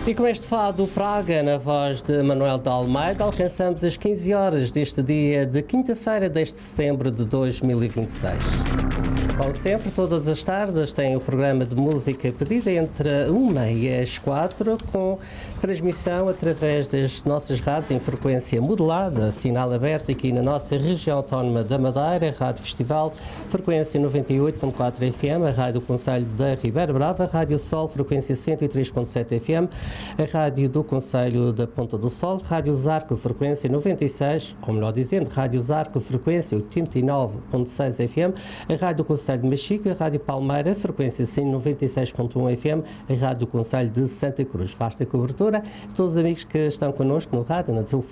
E com este fado Praga, na voz de Manuel de Almeida, alcançamos as 15 horas deste dia de quinta-feira deste setembro de 2026. Como sempre, todas as tardes tem o programa de música pedida entre 1 e as 4, com transmissão através das nossas rádios em frequência modulada, sinal aberto aqui na nossa região autónoma da Madeira, Rádio Festival, frequência 98.4 FM, a Rádio Conselho da Ribeira Brava, Rádio Sol, frequência 103.7 FM, a Rádio do Conselho da Ponta do Sol, Rádio Zarco, frequência 96, ou melhor dizendo, Rádio Zarco, frequência 89.6 FM, a Rádio Conselho de Machico, a Rádio Palmeira, frequência 96.1 FM, a Rádio Conselho de Santa Cruz. Vasta cobertura. Todos os amigos que estão connosco no rádio, na